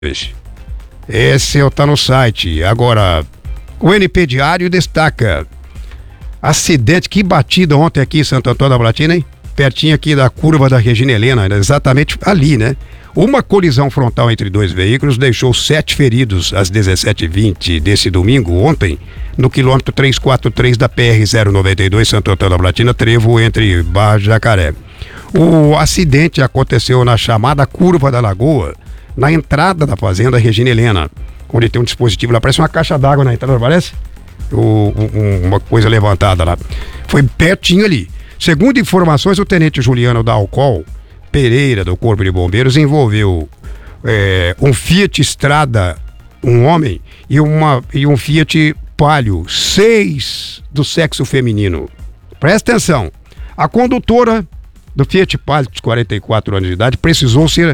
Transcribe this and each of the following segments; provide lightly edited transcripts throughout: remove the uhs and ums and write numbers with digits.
Esse tá no site. Agora, o NP Diário destaca acidente, que batida ontem aqui em Santo Antônio da Platina, hein? Pertinho aqui da curva da Regina Helena, exatamente ali, né? Uma colisão frontal entre dois veículos deixou 7 feridos às 17h20 desse domingo, ontem, no quilômetro 343 da PR-092, Santo Antônio da Platina, trevo entre Barra e Jacaré. O acidente aconteceu na chamada Curva da Lagoa, na entrada da fazenda Regina Helena, onde tem um dispositivo lá, parece uma caixa d'água na entrada, parece? Uma coisa levantada lá. Foi pertinho ali. Segundo informações, o tenente Juliano da Alcol Pereira, do Corpo de Bombeiros, envolveu um Fiat Strada, um homem, e um Fiat Palio, 6 do sexo feminino. Presta atenção, a condutora do Fiat Palio, de 44 anos de idade, precisou ser,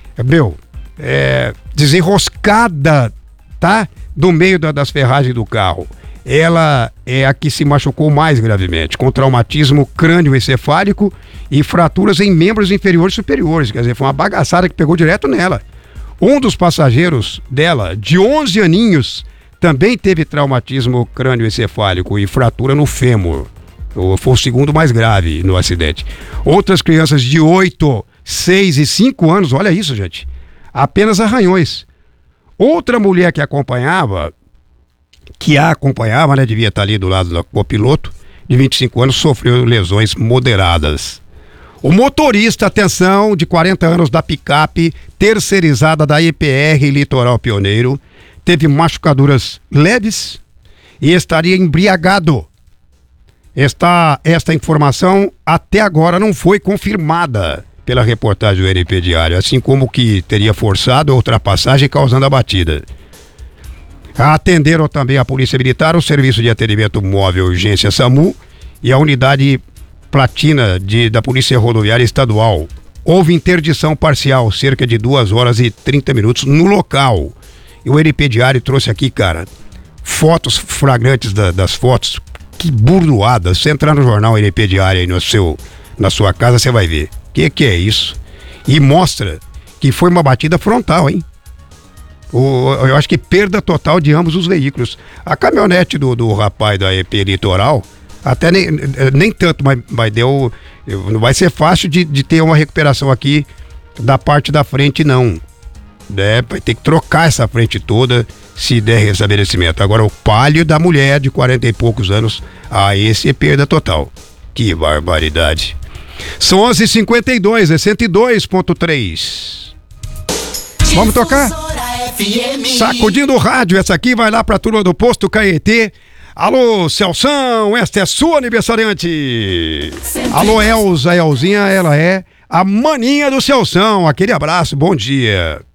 desenroscada, tá? Do meio das ferragens do carro. Ela é a que se machucou mais gravemente, com traumatismo crânioencefálico e fraturas em membros inferiores e superiores. Quer dizer, foi uma bagaçada que pegou direto nela. Um dos passageiros dela, de 11 aninhos, também teve traumatismo crânioencefálico e fratura no fêmur. Foi o segundo mais grave no acidente. Outras crianças de 8, 6 e 5 anos, olha isso, gente, apenas arranhões. Outra mulher que a acompanhava, né, devia estar ali do lado do copiloto, de 25 anos, sofreu lesões moderadas. O motorista, atenção, de 40 anos da picape terceirizada da EPR Litoral Pioneiro, teve machucaduras leves e estaria embriagado. Esta informação até agora não foi confirmada pela reportagem do NP Diário, assim como que teria forçado a ultrapassagem causando a batida. Atenderam também a Polícia Militar, o Serviço de Atendimento Móvel Urgência SAMU e a Unidade Platina da Polícia Rodoviária Estadual. Houve interdição parcial, cerca de 2 horas e 30 minutos no local. E o NP Diário trouxe aqui, cara, fotos flagrantes das fotos, que burdoada. Se você entrar no jornal NP Diário aí na sua casa, você vai ver. Que é isso? E mostra que foi uma batida frontal, hein? Eu acho que perda total de ambos os veículos. A caminhonete do rapaz da EP Litoral, até nem tanto, mas deu. Não vai ser fácil de ter uma recuperação aqui da parte da frente, não. Vai ter que trocar essa frente toda se der restabelecimento. Agora, o Palio da mulher de 40 e poucos anos, esse é perda total. Que barbaridade. São 11h52, é 102.3. Vamos tocar? Sacudindo o rádio, essa aqui vai lá pra turma do Posto Caetê. Alô, Celção, esta é sua aniversariante. Alô, Elzinha, ela é a maninha do Celção. Aquele abraço, bom dia.